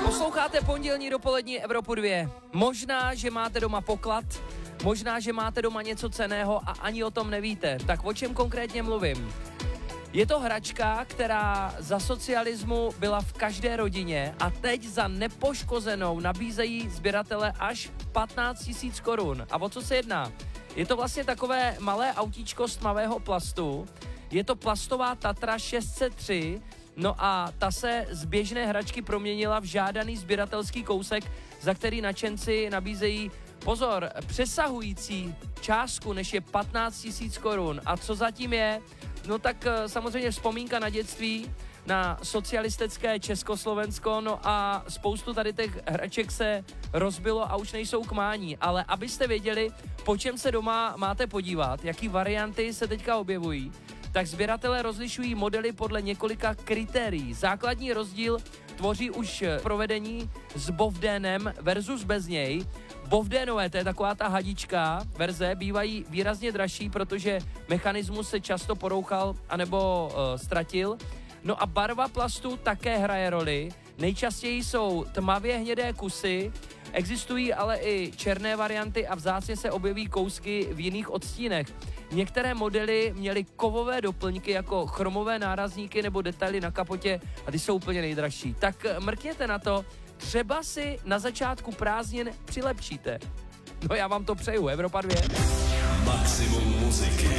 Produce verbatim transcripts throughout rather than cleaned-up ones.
Posloucháte pondělní dopolední Evropu dva. Možná, že máte doma poklad, možná, že máte doma něco cenného a ani o tom nevíte. Tak o čem konkrétně mluvím? Je to hračka, která za socialismu byla v každé rodině a teď za nepoškozenou nabízejí sběratele až patnáct tisíc korun. A o co se jedná? Je to vlastně takové malé autíčko z tmavého plastu. Je to plastová Tatra šest set tři, no a ta se z běžné hračky proměnila v žádaný sběratelský kousek, za který nadšenci nabízejí, pozor, přesahující částku, než je patnáct tisíc korun. A co zatím je? No tak samozřejmě vzpomínka na dětství, na socialistické Československo, no a spoustu tady těch hraček se rozbilo a už nejsou k mání, ale abyste věděli, po čem se doma máte podívat, jaký varianty se teďka objevují, tak sběratelé rozlišují modely podle několika kritérií. Základní rozdíl tvoří už provedení s bovdénem versus bez něj. Bovdénové, to je taková ta hadička verze, bývají výrazně dražší, protože mechanismus se často porouchal anebo uh, ztratil. No a barva plastu také hraje roli. Nejčastěji jsou tmavě hnědé kusy, existují ale i černé varianty a vzácně se objeví kousky v jiných odstínech. Některé modely měly kovové doplňky jako chromové nárazníky nebo detaily na kapotě a ty jsou úplně nejdražší. Tak mrkněte na to, třeba si na začátku prázdnin přilepšíte. No já vám to přeju, Evropa dva. Maximum muziky.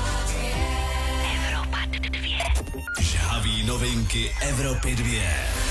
Evropa dva. Žhaví novinky Evropy dva.